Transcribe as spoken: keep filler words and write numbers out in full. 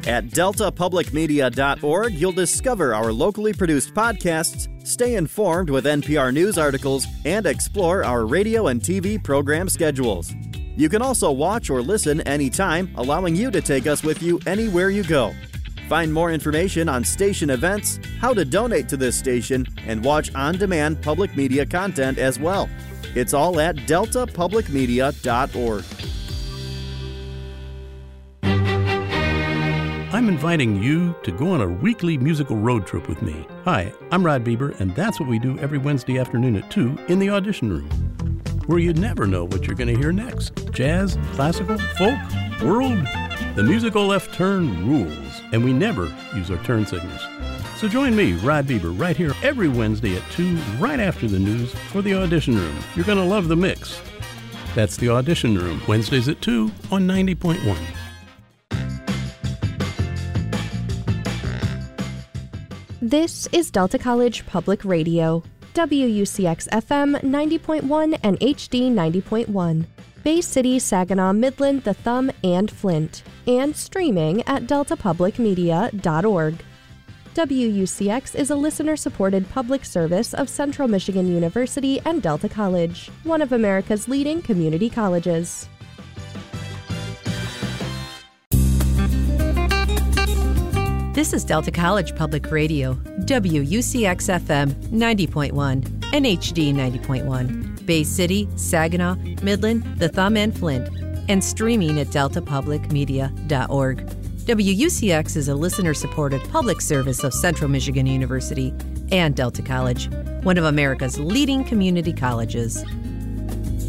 At delta public media dot org, you'll discover our locally produced podcasts, stay informed with N P R News articles, and explore our radio and T V program schedules. You can also watch or listen anytime, allowing you to take us with you anywhere you go. Find more information on station events, how to donate to this station, and watch on-demand public media content as well. It's all at delta public media dot org. I'm inviting you to go on a weekly musical road trip with me. Hi, I'm Rod Bieber, and that's what we do every Wednesday afternoon at two in the Audition Room, where you never know what you're going to hear next. Jazz, classical, folk, world. The musical left turn rules, and we never use our turn signals. So join me, Rod Bieber, right here every Wednesday at two, right after the news, for the Audition Room. You're going to love the mix. That's the Audition Room, Wednesdays at two on ninety point one. This is Delta College Public Radio, W U C X F M ninety point one and H D ninety point one, Bay City, Saginaw, Midland, The Thumb, and Flint, and streaming at delta public media dot org. W U C X is a listener-supported public service of Central Michigan University and Delta College, one of America's leading community colleges. This is Delta College Public Radio, W U C X F M ninety point one and H D ninety point one, Bay City, Saginaw, Midland, The Thumb, and Flint, and streaming at delta public media dot org. W U C X is a listener-supported public service of Central Michigan University and Delta College, one of America's leading community colleges.